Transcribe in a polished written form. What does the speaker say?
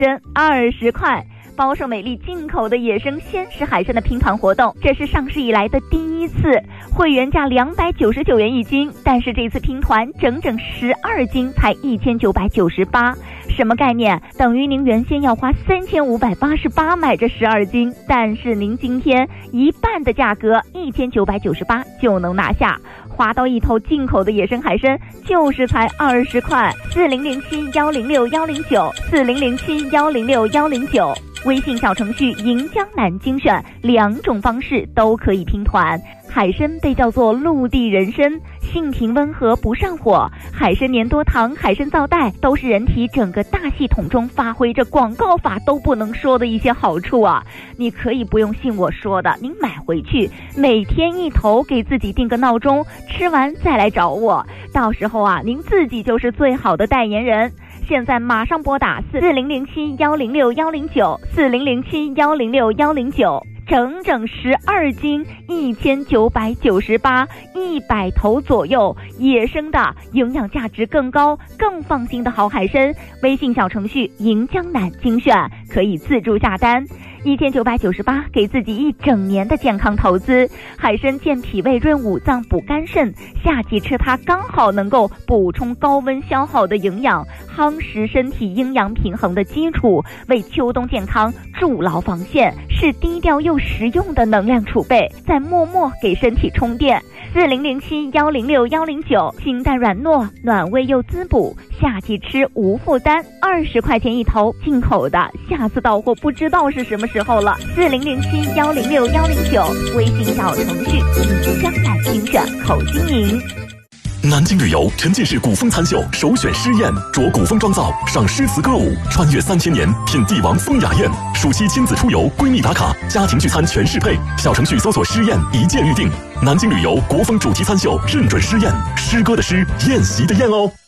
真20块。包售美丽进口的野生鲜食海参的拼团活动，这是上市以来的第一次，会员价299元一斤，但是这次拼团整整12斤才1998，什么概念？等于您原先要花3588买这12斤，但是您今天一半的价格1998就能拿下。划到一头进口的野生海参就是才20块，4007106109，4007106109。微信小程序银江南精选，2种方式都可以拼团。海参被叫做陆地人参，性平温和不上火，海参粘多糖、海参皂带都是人体整个大系统中发挥着广告法都不能说的一些好处啊！你可以不用信我说的，您买回去每天一头，给自己定个闹钟，吃完再来找我，到时候啊，您自己就是最好的代言人。现在马上拨打4007106109，4007106109，整整12斤1998，100头左右，野生的，营养价值更高、更放心的好海参。微信小程序银江南精选可以自助下单。1998给自己一整年的健康投资。海参健脾胃、润五脏、补肝肾，夏季吃它刚好能够补充高温消耗的营养，夯实身体阴阳平衡的基础，为秋冬健康筑牢防线，是低调又实用的能量储备，在默默给身体充电。4007106109，清淡软糯，暖胃又滋补，夏季吃无负担，20块钱一头，进口的，下次到货不知道是什么时候了。4007106109，微信小程序银江南精选口经营。 南京旅游沉浸式古风餐秀首选诗宴，着古风妆造，赏诗词歌舞，穿越3000年，品帝王风雅宴。暑期亲子出游，闺蜜打卡，家庭聚餐全适配。小程序搜索诗宴，一键预定。南京旅游国风主题餐秀，认准诗宴，诗歌的诗，宴席的宴哦。